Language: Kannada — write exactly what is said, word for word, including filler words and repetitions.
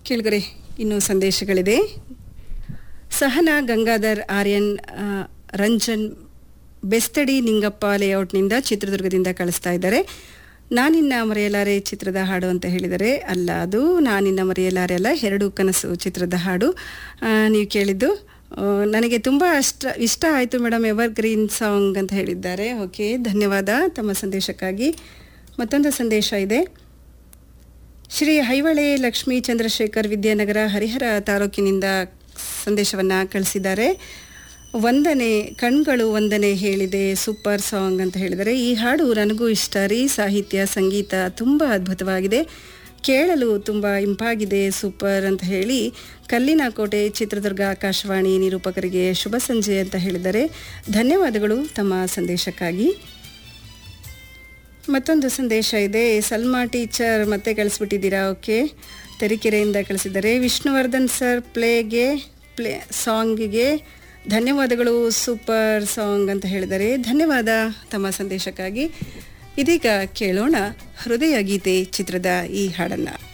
ಕೇಳಿದರೆ ಇನ್ನೂ ಸಂದೇಶಗಳಿದೆ. ಸಹನಾ ಗಂಗಾಧರ್ ಆರ್ಯನ್ ಆ, ರಂಜನ್ ಬೆಸ್ತಡಿ ನಿಂಗಪ್ಪ ಲೇಔಟ್ನಿಂದ ಚಿತ್ರದುರ್ಗದಿಂದ ಕಳಿಸ್ತಾ ಇದ್ದಾರೆ. ನಾನಿನ್ನ ಮರೆಯಲಾರೆ ಚಿತ್ರದ ಹಾಡು ಅಂತ ಹೇಳಿದರೆ ಅಲ್ಲ, ಅದು ನಾನಿನ್ನ ಮರೆಯಲಾರೆ ಅಲ್ಲ, ಎರಡು ಕನಸು ಚಿತ್ರದ ಹಾಡು ಆ, ನೀವು ಕೇಳಿದ್ದು. ಆ, ನನಗೆ ತುಂಬ ಅಷ್ಟ ಇಷ್ಟ ಆಯಿತು ಮೇಡಮ್, ಎವರ್ ಗ್ರೀನ್ ಸಾಂಗ್ ಅಂತ ಹೇಳಿದ್ದಾರೆ. ಓಕೆ, ಧನ್ಯವಾದ ತಮ್ಮ ಸಂದೇಶಕ್ಕಾಗಿ. ಮತ್ತೊಂದು ಸಂದೇಶ ಇದೆ. ಶ್ರೀ ಹೈವಳೆ ಲಕ್ಷ್ಮೀ ಚಂದ್ರಶೇಖರ್ ವಿದ್ಯಾನಗರ ಹರಿಹರ ತಾಲೂಕಿನಿಂದ ಸಂದೇಶವನ್ನು ಕಳಿಸಿದ್ದಾರೆ. ವಂದನೆ ಕಣ್ಗಳು ವಂದನೆ ಹೇಳಿದೆ, ಸೂಪರ್ ಸಾಂಗ್ ಅಂತ ಹೇಳಿದರೆ. ಈ ಹಾಡು ನನಗೂ ಇಷ್ಟ ರೀ. ಸಾಹಿತ್ಯ ಸಂಗೀತ ತುಂಬ ಅದ್ಭುತವಾಗಿದೆ, ಕೇಳಲು ತುಂಬ ಇಂಪಾಗಿದೆ, ಸೂಪರ್ ಅಂತ ಹೇಳಿ ಕಲ್ಲಿನ ಕೋಟೆ ಚಿತ್ರದುರ್ಗ ಆಕಾಶವಾಣಿ ನಿರೂಪಕರಿಗೆ ಶುಭ ಸಂಜೆ ಅಂತ ಹೇಳಿದ್ದಾರೆ. ಧನ್ಯವಾದಗಳು ತಮ್ಮ ಸಂದೇಶಕ್ಕಾಗಿ. ಮತ್ತೊಂದು ಸಂದೇಶ ಇದೆ. ಸಲ್ಮಾ ಟೀಚರ್ ಮತ್ತೆ ಕಳಿಸ್ಬಿಟ್ಟಿದ್ದೀರಾ. ಓಕೆ, ತರೀಕೆರೆಯಿಂದ ಕಳಿಸಿದ್ದಾರೆ. ವಿಷ್ಣುವರ್ಧನ್ ಸರ್ ಪ್ಲೇಗೆ ಪ್ಲೇ ಸಾಂಗಿಗೆ ಧನ್ಯವಾದಗಳು, ಸೂಪರ್ ಸಾಂಗ್ ಅಂತ ಹೇಳಿದ್ದಾರೆ. ಧನ್ಯವಾದ ತಮ್ಮ ಸಂದೇಶಕ್ಕಾಗಿ. ಇದೀಗ ಕೇಳೋಣ ಹೃದಯ ಗೀತೆ ಚಿತ್ರದ ಈ ಹಾಡನ್ನು.